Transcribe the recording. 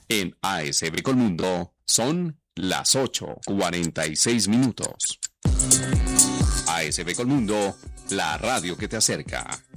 En ASB Colmundo son las 8:46 minutos. ASB Colmundo, la radio que te acerca.